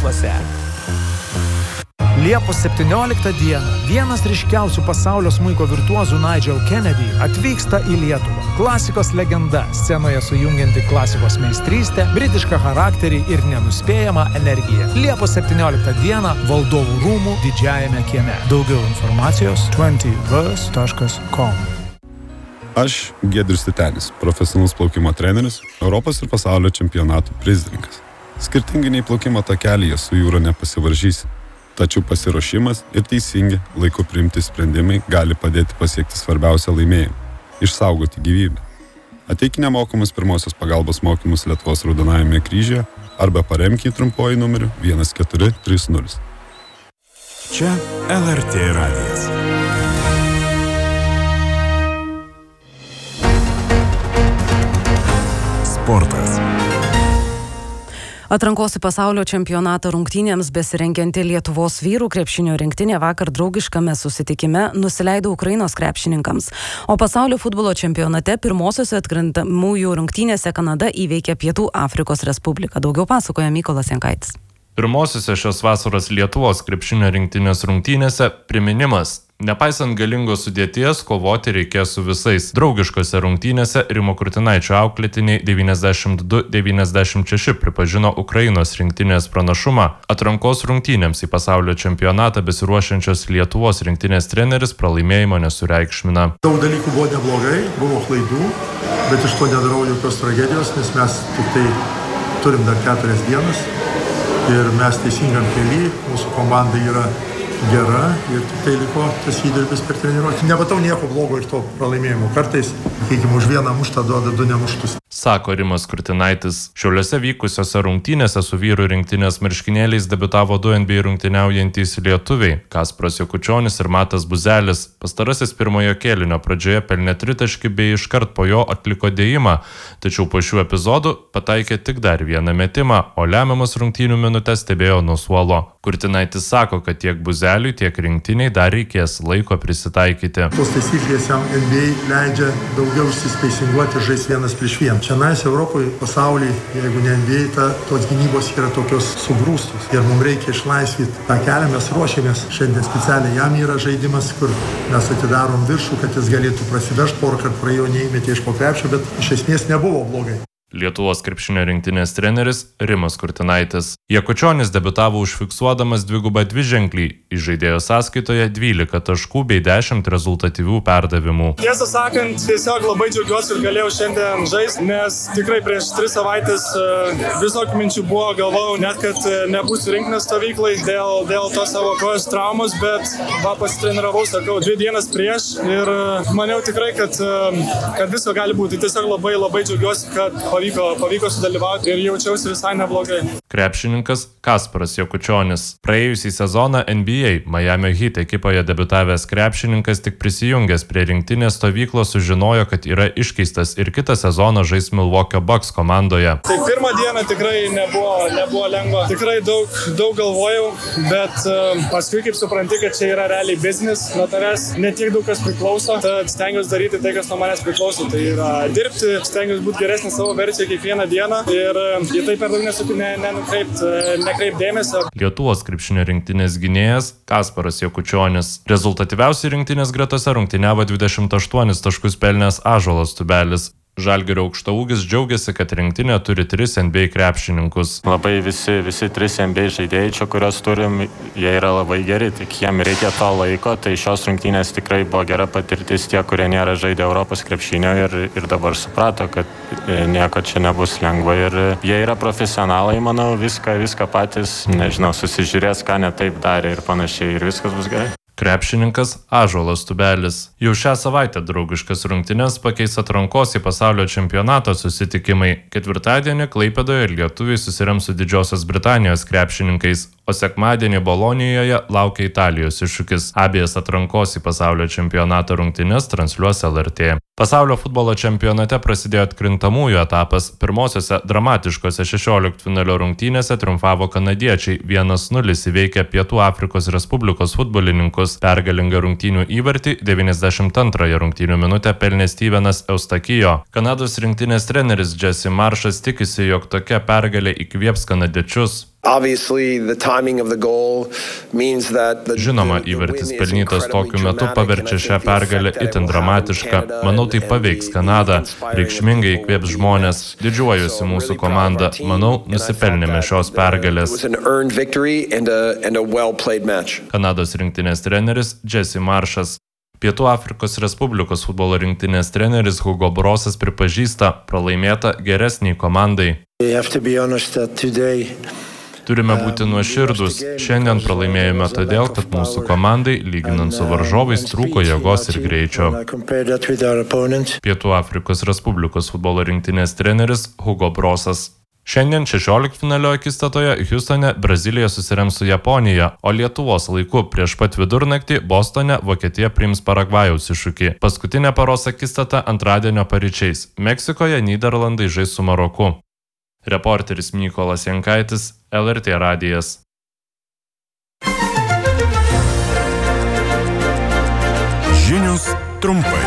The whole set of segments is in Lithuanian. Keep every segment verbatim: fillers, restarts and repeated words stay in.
mokyklose. Liepos septynioliktą dieną vienas ryškiausių pasaulio smuiko virtuozų Nigel Kennedy atvyksta į Lietuvą. Klasikos legenda, scenoje sujungianti klasikos meistrystę, britišką charakterį ir nenuspėjamą energiją. Liepos septynioliktą dieną Valdovų rūmų didžiajame kieme. Daugiau informacijos dvidešimt verse taškas com. Aš Giedrius Titenis, profesionalus plaukimo treneris, Europos ir pasaulio čempionatų prizininkas. Skirtingai nei plaukimo takelyje su jūra nepasivaržysi. Tačiau pasiruošimas ir teisingi laiku priimti sprendimai gali padėti pasiekti svarbiausią laimėjimą – išsaugoti gyvybę. Ateik nemokamus pirmosios pagalbos mokymus Lietuvos Raudonajame kryžiuje arba paremk jį trumpuoju numeriu vienas keturi trys nulis. Čia L R T radijas. Sportas. Atrankos į pasaulio čempionato rungtynėms besirengianti Lietuvos vyrų krepšinio rinktinė vakar draugiškame susitikime nusileido Ukrainos krepšininkams, o pasaulio futbolo čempionate pirmosiose atkrintamųjų rungtynėse Kanada įveikė Pietų Afrikos Respubliką. Daugiau pasakoja Mykolas Jankaitis. Pirmosiose šios vasaros Lietuvos krepšinio rinktinės rungtynėse priminimas. Nepaisant galingos sudėties, kovoti reikės su visais. Draugiškose rungtynėse Rimo Kurtinaičio auklėtiniai devyniasdešimt du devyniasdešimt šeši pripažino Ukrainos rinktinės pranašumą. Atrankos rungtynėms į pasaulio čempionatą besiruošiančios Lietuvos rinktinės treneris pralaimėjimo nesureikšmina. Daug dalykų buvo neblogai, buvo klaidų, bet iš to nedarau jokios tragedijos, nes mes tik tai turim dar keturias dienas ir mes teisingam kely, mūsų komanda yra gera ir tik tai liko tas įdirbis per treniruotę. Nematau nieko blogo iš to pralaimėjimo. Kartais, sakykime, už vieną muštą duoda du nemuštus. Sako Rimas Kurtinaitis. Šiauliuose vykusiose rungtynėse su vyrų rinktinės marškinėliais debiutavo du N B A rungtyniaujantys lietuviai – Kasparas Jakučionis ir Matas Buzelis. Pastarasis pirmojo kėlinio pradžioje pelnė tritaškį bei iškart po jo atliko dėjimą, tačiau po šių epizodų pataikė tik dar vieną metimą, o lemiamas rungtynių minutes stebėjo nuo suolo. Kurtinaitis sako, kad tiek Buzeliui, tiek rinktiniai dar reikės laiko prisitaikyti. Tos taisyklės jam N B A leidžia daugiau išsispeisinguoti žais vienas prieš vieną. Šiandien Europoje, pasaulyje, jeigu ne N B A, ta, tos gynybos yra tokios sugrūstos. Ir mums reikia išlaisvyti tą kelią, mes ruošiamės. Šiandien specialiai jam yra žaidimas, kur mes atidarom viršų, kad jis galėtų prasivežti, porą kartų praėjo neįmetė iš po krepšio, bet iš esmės nebuvo blogai. Lietuvos krepšinio rinktinės treneris Rimas Kurtinaitis. Jakučionis debiutavo užfiksuodamas dvigubą dviženklį, iš žaidėjo sąskaitoje dvylika taškų bei dešimt rezultatyvių perdavimų. Tiesą sakant, tiesiog labai džiaugiuosi ir galėjau šiandien žaisti, nes tikrai prieš tris savaitės visokių minčių buvo, galvojau net, kad nebūsiu rinktinės stovyklai dėl, dėl to savo kojos traumos, bet va, pasitreniravau, sakau, dvi dienas prieš ir maniau tikrai, kad, kad visko gali būti. Tiesiog labai labai džiaugiuosi, kad Pavyko, pavyko sudalyvauti ir jaučiausi visai neblogai. Krepšininkas Kasparas Jakučionis. Praėjusį sezoną N B A Miami Heat ekipoje debiutavęs krepšininkas tik prisijungęs prie rinktinės stovyklos sužinojo, kad yra iškeistas ir kitą sezoną žais Milwaukee Bucks komandoje. Tai pirmą dieną tikrai nebuvo, nebuvo lengva. Tikrai daug, daug galvojau, bet uh, paskui kaip supranti, kad čia yra realiai biznis, nuo tavęs netiek daug kas priklauso, tad stengiuosi daryti tai, kas nuo manęs priklauso. Tai yra dirbti, stengiuosi būti geresnis savo versiją kiekvieną dieną ir į tai per daug nesupi ne, nenukreipt, nekreipt dėmesio. Lietuvos krepšinio rinktinės gynėjas Kasparas Jakučionis. Rezultatyviausiai rinktinės gretose rungtyniavo dvidešimt aštuonis taškus pelnęs Ąžuolas Tubelis. Žalgirio aukštaūgis džiaugiasi, kad rinktinė turi tris N B A krepšininkus. Labai visi, visi tris N B A žaidėjai čia, kurios turim, jie yra labai geri, tik jiem reikia to laiko, tai šios rungtynės tikrai buvo gera patirtis tie, kurie nėra žaidę Europos krepšinio ir, ir dabar suprato, kad nieko čia nebus lengva ir jie yra profesionalai, manau, viską, viską patys, nežinau, susižiūrės, ką ne taip darė ir panašiai ir viskas bus gerai. Krepšininkas Ąžuolas Tubelis. Jau šią savaitę draugiškas rungtynes pakeis atrankos į pasaulio čempionato susitikimai. Ketvirtadienį Klaipėdoje lietuviai susirems su Didžiosios Britanijos krepšininkais, o sekmadienį Bolonijoje laukia Italijos iššūkis. Abiejas atrankos į pasaulio čempionato rungtynes transliuos L R T. Pasaulio futbolo čempionate prasidėjo atkrintamųjų etapas. Pirmosiose dramatiškose šešioliktfinalio rungtynėse triumfavo kanadiečiai, vienas nulis įveikė Pietų Afrikos Respublikos futbolininkus. Pergalingą rungtynių įvartį devyniasdešimt antrąją rungtynių minutę pelnė Stevenas Eustakijo. Kanados rinktinės treneris Jesse Marshas tikisi, jog tokia pergalė įkvėps kanadiečius. Žinoma, įvartis pelnytas tokiu metu paverčia šią pergalę itin dramatišką. Manau, tai paveiks Kanadą, reikšmingai įkvėps žmonės. Didžiuojuosi mūsų komanda. Manau, nusipelnėme šios pergalės. Kanados rinktinės treneris Jesse Marshas. Pietų Afrikos Respublikos futbolo rinktinės treneris Hugo Brosas pripažįsta pralaimėtą geresniai komandai. Turime būti nuoširdūs. Šiandien pralaimėjome todėl, kad mūsų komandai, lyginant su varžovais, trūko jėgos ir greičio. Pietų Afrikos Respublikos futbolo rinktinės treneris Hugo Brosas. Šiandien šešioliktfinalio akistatoje Hjustone Brazilija susirems su Japonija, o Lietuvos laiku prieš pat vidurnaktį Bostone Vokietija priims Paragvajaus iššūkį. Paskutinė paros akistata antradienio paryčiais. Meksikoje Nyderlandai žais su Maroku. Reporteris Mykolas Jankaitis, L R T radijas. Žinios trumpai.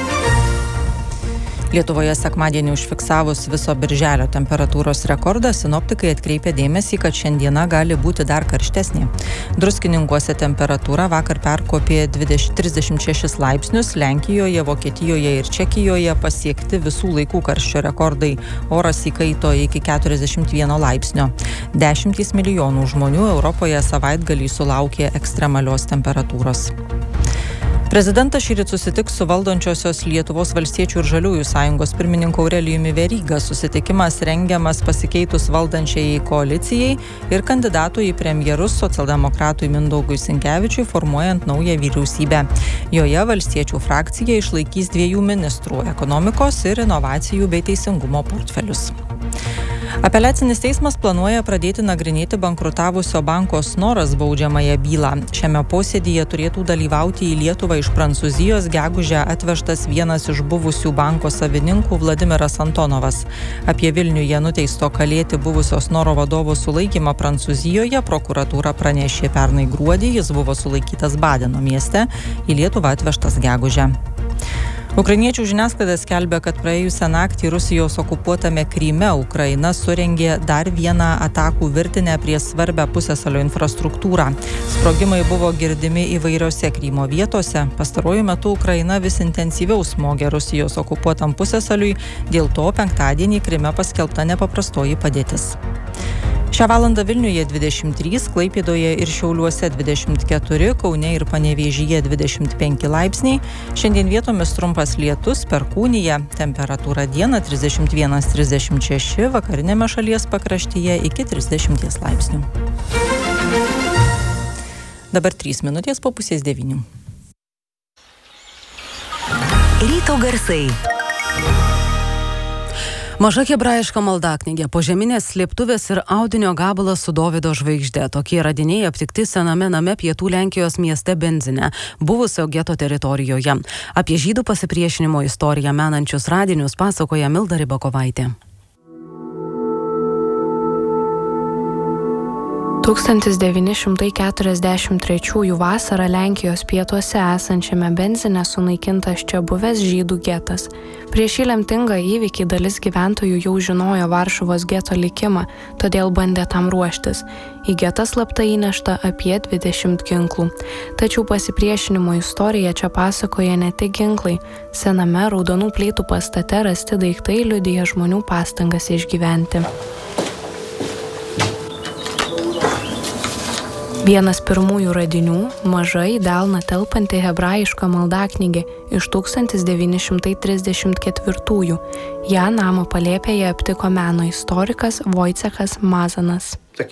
Lietuvoje sekmadienį užfiksavus viso birželio temperatūros rekordą, sinoptikai atkreipė dėmesį, kad šiandiena gali būti dar karštesnė. Druskininkuose temperatūra vakar perkopė trisdešimt šešis laipsnius, Lenkijoje, Vokietijoje ir Čekijoje pasiekti visų laikų karščio rekordai. Oras įkaito iki keturiasdešimt vieno laipsnio. Dešimtys milijonų žmonių Europoje savaitgalį sulaukė ekstremalios temperatūros. Prezidentas šįryt susitiks su valdančiosios Lietuvos valstiečių ir žaliųjų sąjungos pirmininku Aurelijumi Veryga. Susitikimas rengiamas pasikeitus valdančiai koalicijai ir kandidatų į premjerus socialdemokratui Mindaugui Sinkevičiui formuojant naują vyriausybę. Joje valstiečių frakcija išlaikys dviejų ministrų – ekonomikos ir inovacijų bei teisingumo portfelius. Apeliacinis teismas planuoja pradėti nagrinėti bankrutavusio banko Snoras baudžiamąją bylą. Šiame posėdyje turėtų dalyvauti į Lietuvą iš Prancūzijos gegužę atvežtas vienas iš buvusių banko savininkų Vladimiras Antonovas. Apie Vilniuje nuteisto kalėti buvusio Snoro vadovo sulaikymą Prancūzijoje prokuratūra pranešė pernai gruodį, jis buvo sulaikytas Badeno mieste, į Lietuvą atvežtas gegužę. Ukrainiečių žiniasklaida skelbia, kad praėjusią naktį Rusijos okupuotame Kryme Ukraina surengė dar vieną atakų virtinę prie svarbią pusiasalio infrastruktūrą. Sprogimai buvo girdimi įvairiose Krymo vietose. Pastaruoju metu Ukraina vis intensyviau smogė Rusijos okupuotam pusiasaliui, dėl to penktadienį Kryme paskelbta nepaprastoji padėtis. Šią valandą Vilniuje dvidešimt trys, Klaipėdoje ir Šiauliuose dvidešimt keturi, Kaune ir Panevėžyje dvidešimt penki laipsniai. Šiandien vietomis trumpas lietus, perkūnija, temperatūra dieną trisdešimt vienas trisdešimt šeši, vakarinėme šalies pakraštyje iki trisdešimt laipsnių. Dabar trys minutės po pusės devynių. Ryto garsai. Maža hebrajiška maldaknygė, požeminės slėptuvės ir audinio gabalas su Dovydo žvaigžde. Tokie radiniai aptikti sename name pietų Lenkijos mieste Benzine, buvusio geto teritorijoje. Apie žydų pasipriešinimo istoriją menančius radinius pasakoja Milda Rybakovaitė. tūkstantis devyni šimtai keturiasdešimt trečiųjų vasarą Lenkijos pietuose esančiame Benzine sunaikintas čia buvęs žydų getas. Prieš šį lemtingą įvykį dalis gyventojų jau žinojo Varšuvos geto likimą, todėl bandė tam ruoštis. Į getą slapta įnešta apie dvidešimt ginklų. Tačiau pasipriešinimo istorija čia pasakoja ne tik ginklai. Sename raudonų plytų pastate rasti daiktai liudija žmonių pastangas išgyventi. Vienas pirmųjų radinių – maža į delną telpanti hebrajiška maldaknygė iš tūkstantis devyni šimtai trisdešimt ketvirtųjų. Ją namo palėpėje aptiko meno istorikas Wojciechas Mazanas.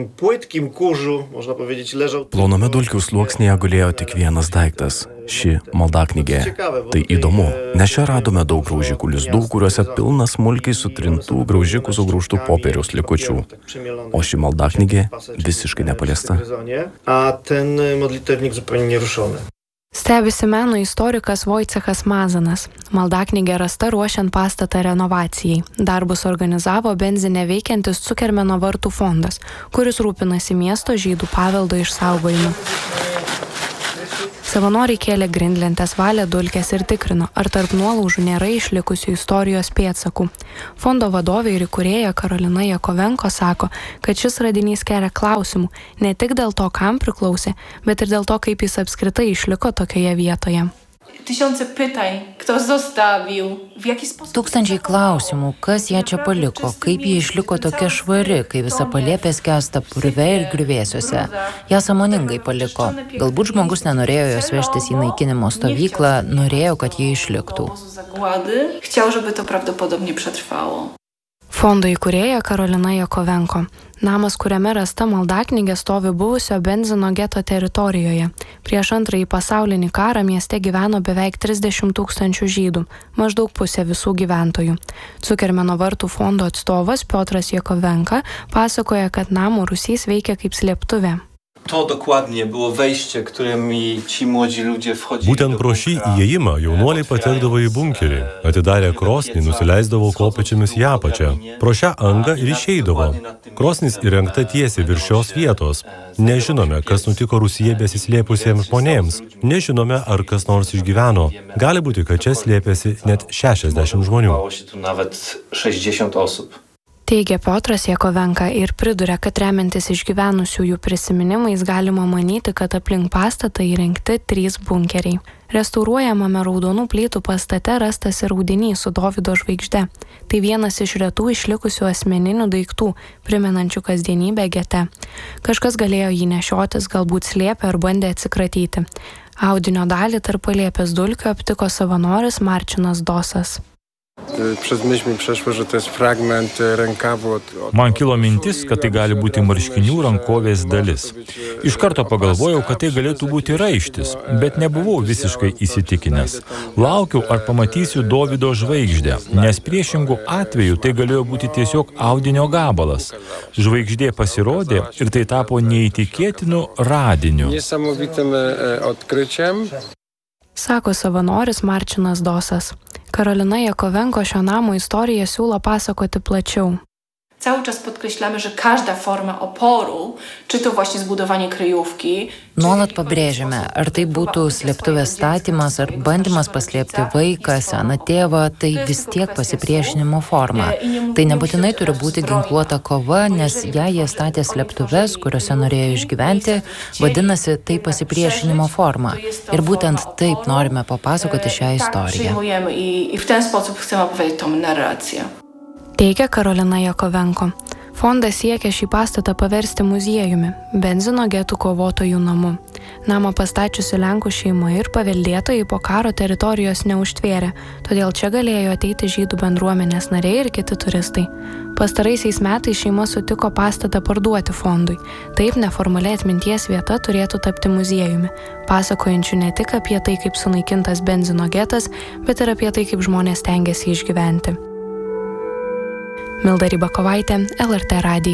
Ploname dulkių sluoksnyje gulėjo tik vienas daiktas – ši maldaknygė. Tai įdomu, nes čia radome daug graužikų lizdų, kuriuose pilna smulkiai sutrintų graužikų sugraužtų popieriaus likučių. O ši maldaknygė visiškai nepaliesta. Stebisi meno istorikas Wojciechas Mazanas. Maldaknygė rasta ruošiant pastatą renovacijai. Darbus organizavo Benzine veikiantis Cukermeno vartų fondas, kuris rūpinasi miesto žydų paveldo išsaugojimu. Savanoriai kėlė grindlentes, valė dulkes ir tikrino, ar tarp nuolaužų nėra išlikusių istorijos pėdsakų. Fondo vadovė ir įkūrėja Karolina Jakovenko sako, kad šis radinys kelia klausimų ne tik dėl to, kam priklausė, bet ir dėl to, kaip jis apskritai išliko tokioje vietoje. Tūkstančiai klausimų, kas ją čia paliko, kaip ji išliko tokia švari, kai visa palėpė skęsta purve ir griuvėsiuose. Ją sąmoningai paliko. Galbūt žmogus nenorėjo jos vežtis į naikinimo stovyklą, norėjo, kad ji išliktų. Fondo įkūrėja Karolina Jakovenko. Namas, kuriame rasta maldaknygė, stovi buvusio Benzino geto teritorijoje. Prieš antrąjį pasaulinį karą mieste gyveno beveik trisdešimt tūkstančių žydų, maždaug pusė visų gyventojų. Cukermeno vartų fondo atstovas Piotras Jakovenka pasakoja, kad namo rūsys veikia kaip slėptuvė. To dokładnie było wejście, którymi ci młodzi ludzie wchodzili. Būtent pro šį įėjimą jaunuoliai patekdavo į bunkerį, atidarę krosnį, nusileisdavo kopėčiamis į apačią. Pro šią angą ir išeidavo. Krosnis įrengta tiesiai virš šios vietos. Nežinome, kas nutiko Rūsyje besislėpusiems žmonėms. Nežinome, ar kas nors išgyveno. Gali būti, kad čia slėpėsi net šešiasdešimt žmonių. Teigia Piotras Jakovenka ir priduria, kad remiantis išgyvenusiųjų prisiminimais galima manyti, kad aplink pastatą įrengti trys bunkeriai. Restauruojamame raudonų plytų pastate rastas ir audinys su Dovydo žvaigžde. Tai vienas iš retų išlikusių asmeninių daiktų, primenančių kasdienybę gete. Kažkas galėjo jį nešiotis, galbūt slėpė ar bandė atsikratyti. Audinio dalį tarp palėpės dulkių aptiko savanoris Marčinas Dosas. Man kilo mintis, kad tai gali būti marškinių rankovės dalis. Iš karto pagalvojau, kad tai galėtų būti raištis, bet nebuvau visiškai įsitikinęs. Laukiau, ar pamatysiu Dovydo žvaigždę, nes priešingų atveju tai galėjo būti tiesiog audinio gabalas. Žvaigždė pasirodė ir tai tapo neįtikėtinu radiniu. Sako savanoris Marčinas Dosas. Karolina Jakovenko šio namo istoriją siūlo pasakoti plačiau. Cały czas podkreślamy, że każda forma oporu, czy to właśnie zbudowanie kryjówki. Nuolat pabrėžiame, ar tai būtų slėptuvės statymas, ar bandymas paslėpti vaiką, seną tėvą, tai vis tiek pasipriešinimo forma. Tai nebūtinai turi būti ginkluota kova, nes jei jie statė slėptuves, kuriuose norėjo išgyventi, vadinasi, tai pasipriešinimo forma. Ir būtent taip norime papasakoti šią istoriją. I w ten sposób chcemy opowiedzieć tą narrację. Teigia Karolina Jakovenko. Fondas siekia šį pastatą paversti muziejumi, Benzino getų kovotojų namu. Namą pastačiusi Lenkų šeima ir paveldėtojai po karo teritorijos neužtvėrė, todėl čia galėjo ateiti žydų bendruomenės nariai ir kiti turistai. Pastaraisiais metais šeima sutiko pastatą parduoti fondui. Taip neformaliai atminties vieta turėtų tapti muziejumi, pasakojančių ne tik apie tai, kaip sunaikintas Benzino getas, bet ir apie tai, kaip žmonės stengiasi išgyventi. Milda Rybakovaitė, L R T radijas.